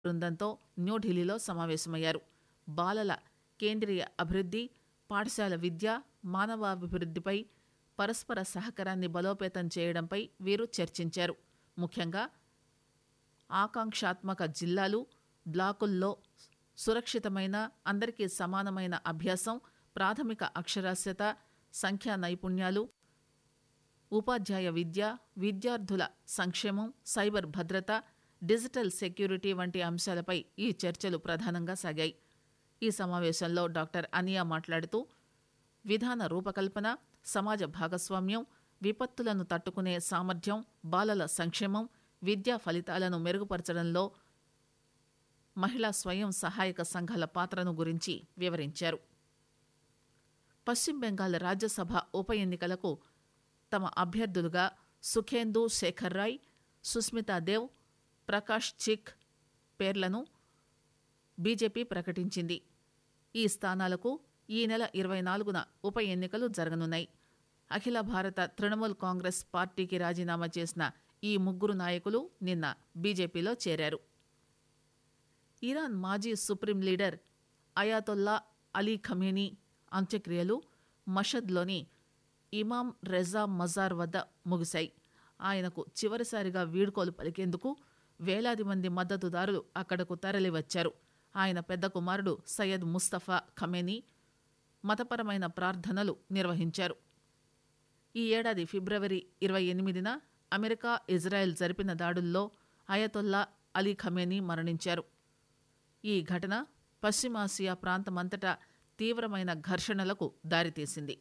బృందంతో న్యూఢిల్లీలో సమావేశమయ్యారు. బాలల కేంద్రీయ అభివృద్ధి, పాఠశాల విద్య, మానవాభివృద్ధిపై పరస్పర సహకారాన్ని బలోపేతం చేయడంపై వీరు చర్చించారు. ముఖ్యంగా ఆకాంక్షాత్మక జిల్లాలు, బ్లాకుల్లో సురక్షితమైన, అందరికీ సమానమైన అభ్యాసం, ప్రాథమిక అక్షరాస్యత, సంఖ్యా నైపుణ్యాలు, ఉపాధ్యాయ విద్య, విద్యార్థుల సంక్షేమం, సైబర్ భద్రత, డిజిటల్ సెక్యూరిటీ వంటి అంశాలపై ఈ చర్చలు ప్రధానంగా సాగాయి. ఈ సమావేశంలో డాక్టర్ అనియా మాట్లాడుతూ విధాన రూపకల్పన, సమాజ భాగస్వామ్యం, విపత్తులను తట్టుకునే సామర్థ్యం, బాలల సంక్షేమం, విద్యా ఫలితాలను మెరుగుపరచడంలో మహిళా స్వయం సహాయక సంఘాల పాత్రను గురించి వివరించారు. పశ్చిమ బెంగాల్ రాజ్యసభ ఉప ఎన్నికలకు తమ అభ్యర్థులుగా సుఖేందు శేఖర్ రాయ్, సుస్మితా దేవ్, ప్రకాష్ చిక్ పేర్లను బీజేపీ ప్రకటించింది. ఈ స్థానాలకు ఈ నెల 24న ఉప ఎన్నికలు జరగనున్నాయి. అఖిల భారత తృణమూల్ కాంగ్రెస్ పార్టీకి రాజీనామా చేసిన ఈ ముగ్గురు నాయకులు నిన్న బీజేపీలో చేరారు. ఇరాన్ మాజీ supreme leader Ayatollah Ali Khamenei అంత్యక్రియలు మషద్లోని ఇమాం రెజా మజార్ వద్ద ముగిశాయి. ఆయనకు చివరిసారిగా వీడ్కోలు పలికేందుకు వేలాది మంది మద్దతుదారులు అక్కడకు తరలివచ్చారు. ఆయన పెద్ద కుమారుడు సయ్యద్ ముస్తఫా ఖమేనీ మతపరమైన ప్రార్థనలు నిర్వహించారు. ఈ ఏడాది ఫిబ్రవరి 28న అమెరికా, ఇజ్రాయెల్ జరిపిన దాడుల్లో అయతొల్లా అలీ ఖమేనీ మరణించారు. ఈ ఘటన పశ్చిమాసియా ప్రాంతమంతటా తీవ్రమైన ఘర్షణలకు దారితీసింది.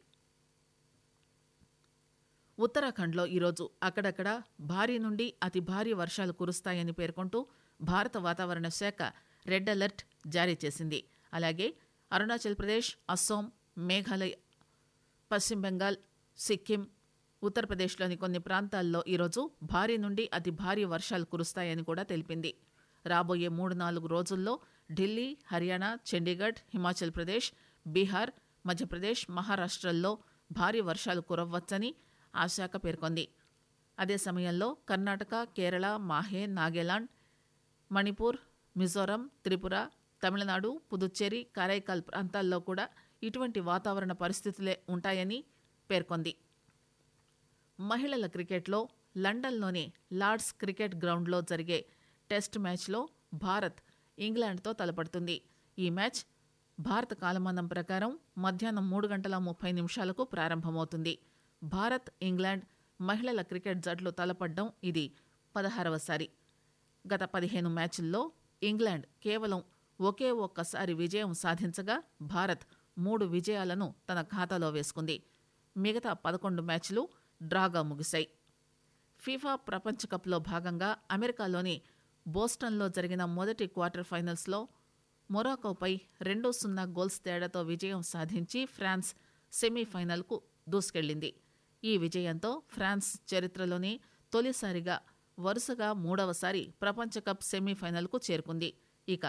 ఉత్తరాఖండ్లో ఈరోజు అక్కడక్కడ భారీ నుండి అతి భారీ వర్షాలు కురుస్తాయని పేర్కొంటూ భారత వాతావరణ శాఖ రెడ్ అలర్ట్ జారీ చేసింది. అలాగే అరుణాచల్ ప్రదేశ్, అస్సోం, మేఘాలయ, పశ్చిమ బెంగాల్, సిక్కిం, ఉత్తరప్రదేశ్లోని కొన్ని ప్రాంతాల్లో ఈరోజు భారీ నుండి అతి భారీ వర్షాలు కురుస్తాయని కూడా తెలిపింది. రాబోయే 3-4 రోజుల్లో ఢిల్లీ, హర్యానా, చండీగఢ్, హిమాచల్ ప్రదేశ్, బీహార్, మధ్యప్రదేశ్, మహారాష్ట్రల్లో భారీ వర్షాలు కురవ్వచ్చని ఆ శాఖ పేర్కొంది. అదే సమయంలో కర్ణాటక, కేరళ, మాహే, నాగాలాండ్, మణిపూర్, మిజోరం, త్రిపుర, తమిళనాడు, పుదుచ్చేరి, కారైకాల్ ప్రాంతాల్లో కూడా ఇటువంటి వాతావరణ పరిస్థితులే ఉంటాయని పేర్కొంది. మహిళల క్రికెట్లో లండన్లోని లార్డ్స్ క్రికెట్ గ్రౌండ్లో జరిగే టెస్ట్ మ్యాచ్లో భారత్ ఇంగ్లాండ్తో తలపడుతుంది. ఈ మ్యాచ్ భారత కాలమానం ప్రకారం మధ్యాహ్నం 3:30 ప్రారంభమవుతుంది. భారత్, ఇంగ్లాండ్ మహిళల క్రికెట్ జట్లు తలపడ్డం ఇది 16వసారి. గత 15 మ్యాచ్ల్లో ఇంగ్లాండ్ కేవలం ఒకే ఒక్కసారి విజయం సాధించగా భారత్ 3 విజయాలను తన ఖాతాలో వేసుకుంది. మిగతా 11 మ్యాచ్లు డ్రాగా ముగిశాయి. ఫీఫా ప్రపంచ కప్లో భాగంగా అమెరికాలోని బోస్టన్లో జరిగిన మొదటి క్వార్టర్ ఫైనల్స్లో మొరాకోపై 2-0 గోల్స్ తేడాతో విజయం సాధించి ఫ్రాన్స్ సెమీఫైనల్కు దూసుకెళ్లింది. ఈ విజయంతో ఫ్రాన్స్ చరిత్రలోనే తొలిసారిగా వరుసగా 3వసారి ప్రపంచ కప్ సెమీఫైనల్కు చేరుకుంది. ఇక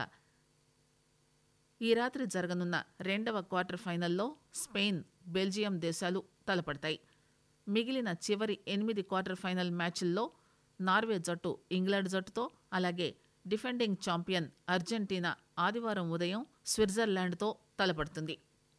ఈ రాత్రి జరగనున్న 2వ క్వార్టర్ ఫైనల్లో స్పెయిన్, బెల్జియం దేశాలు తలపడతాయి. మిగిలిన చివరి 8 క్వార్టర్ ఫైనల్ మ్యాచ్ల్లో నార్వే జట్టు ఇంగ్లాండ్ జట్టుతో, అలాగే డిఫెండింగ్ ఛాంపియన్ అర్జెంటీనా ఆదివారం ఉదయం స్విట్జర్లాండ్తో తలపడుతుంది.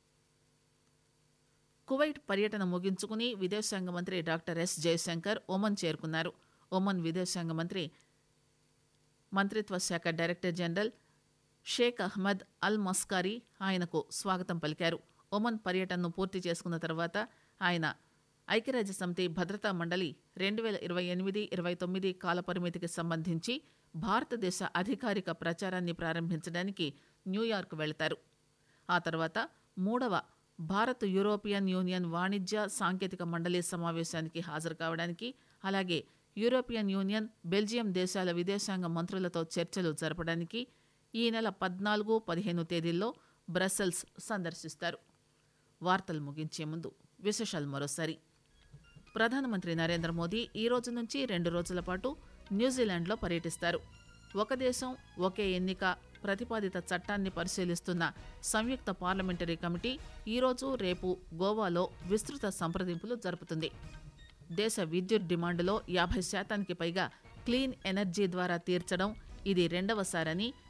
కువైట్ పర్యటన ముగించుకుని విదేశాంగ మంత్రి డాక్టర్ ఎస్ జయశంకర్ ఒమన్ చేరుకున్నారు. ఒమన్ విదేశాంగ మంత్రిత్వ శాఖ డైరెక్టర్ జనరల్ షేక్ అహ్మద్ అల్ మస్కారీ ఆయనకు స్వాగతం పలికారు. ఒమన్ పర్యటనను పూర్తి చేసుకున్న తర్వాత ఆయన ఐక్యరాజ్యసమితి భద్రతా మండలి 2028-29 కాలపరిమితికి సంబంధించి భారతదేశ అధికారిక ప్రచారాన్ని ప్రారంభించడానికి న్యూయార్క్ వెళతారు. ఆ తర్వాత 3వ భారత్ యూరోపియన్ యూనియన్ వాణిజ్య సాంకేతిక మండలి సమావేశానికి హాజరు కావడానికి, అలాగే యూరోపియన్ యూనియన్, బెల్జియం దేశాల విదేశాంగ మంత్రులతో చర్చలు జరపడానికి ఈ నెల 14-15 తేదీల్లో బ్రసెల్స్ సందర్శిస్తారు. వార్తలు ముగించే ముందు విశేషాలు మరోసారి. ప్రధానమంత్రి నరేంద్ర మోదీ ఈ రోజు నుంచి 2 రోజుల పాటు న్యూజిలాండ్లో పర్యటిస్తారు. ఒక దేశం ఒకే ఎన్నిక ప్రతిపాదిత చట్టాన్ని పరిశీలిస్తున్న సంయుక్త పార్లమెంటరీ కమిటీ ఈరోజు, రేపు గోవాలో విస్తృత సంప్రదింపులు జరుపుతుంది. దేశ విద్యుత్ డిమాండ్లో 50% పైగా క్లీన్ ఎనర్జీ ద్వారా తీర్చడం ఇది 2వసారని